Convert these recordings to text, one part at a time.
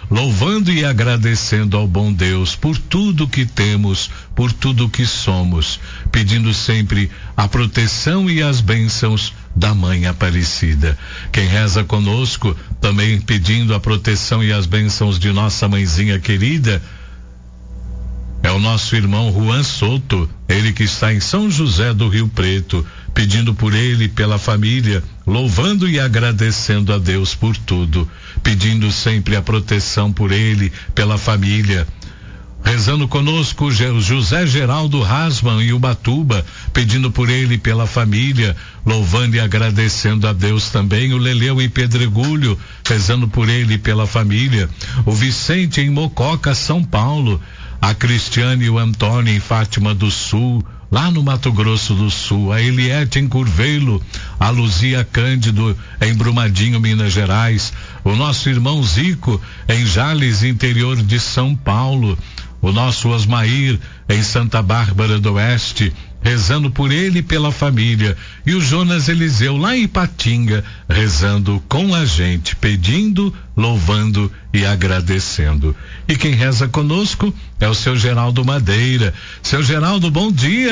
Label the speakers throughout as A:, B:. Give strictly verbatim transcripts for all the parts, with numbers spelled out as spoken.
A: louvando e agradecendo ao bom Deus por tudo que temos, por tudo que somos, pedindo sempre a proteção e as bênçãos da Mãe Aparecida. Quem reza conosco, também pedindo a proteção e as bênçãos de nossa mãezinha querida, é o nosso irmão Juan Soto, ele que está em São José do Rio Preto, pedindo por ele e pela família, louvando e agradecendo a Deus por tudo, pedindo sempre a proteção por ele, pela família. Rezando conosco o José Geraldo Rasman e Ubatuba, pedindo por ele e pela família, louvando e agradecendo a Deus também. O Leleu em Pedregulho, rezando por ele e pela família. O Vicente em Mococa, São Paulo. A Cristiane e o Antônio em Fátima do Sul, lá no Mato Grosso do Sul. A Eliette em Curvelo. A Luzia Cândido em Brumadinho, Minas Gerais. O nosso irmão Zico em Jales, interior de São Paulo. O nosso Osmair em Santa Bárbara do Oeste, rezando por ele e pela família. E o Jonas Eliseu lá em Ipatinga, rezando com a gente, pedindo, louvando e agradecendo. E quem reza conosco é o seu Geraldo Madeira. Seu Geraldo, bom dia.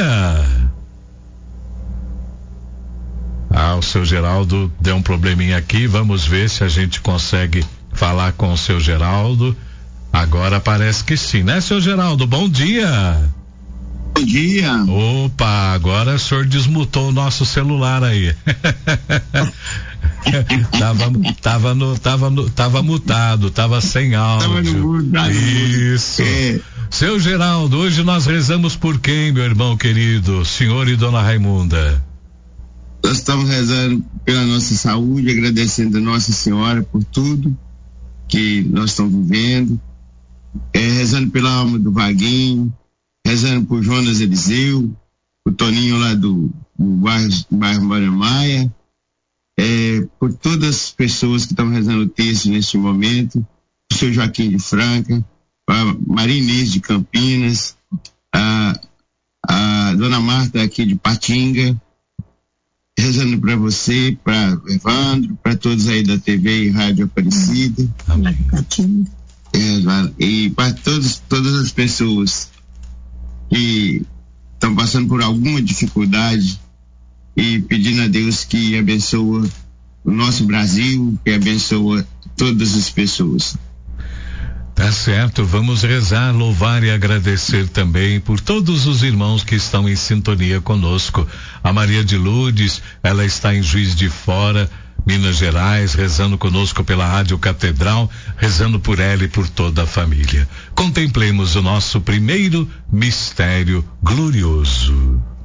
A: Ah, o seu Geraldo deu um probleminha aqui, vamos ver se a gente consegue falar com o seu Geraldo. Agora parece que sim, né, seu Geraldo? Bom dia.
B: Bom dia.
A: Opa, agora o senhor desmutou o nosso celular aí. tava, tava, no, tava, no, tava mutado, tava sem áudio.
B: Tava no mutado.
A: Isso. É. Seu Geraldo, hoje nós rezamos por quem, meu irmão querido? Senhor e Dona Raimunda?
B: Nós estamos rezando pela nossa saúde, agradecendo a Nossa Senhora por tudo que nós estamos vivendo. É, rezando pela alma do Vaguinho, rezando por Jonas Eliseu, o Toninho lá do, do bairro, bairro Maria Maia, é, por todas as pessoas que estão rezando o texto neste momento, o seu Joaquim de Franca, a Maria Inês de Campinas, a, a Dona Marta aqui de Patinga, rezando para você, para Evandro, para todos aí da T V e Rádio Aparecida.
A: Amém.
B: É, e para todos, todas as pessoas que estão passando por alguma dificuldade e pedindo a Deus que abençoe o nosso Brasil, que abençoe todas as pessoas.
A: Tá certo, vamos rezar, louvar e agradecer também por todos os irmãos que estão em sintonia conosco. A Maria de Lourdes, ela está em Juiz de Fora, Minas Gerais, rezando conosco pela Rádio Catedral, rezando por ela e por toda a família. Contemplemos o nosso primeiro mistério glorioso.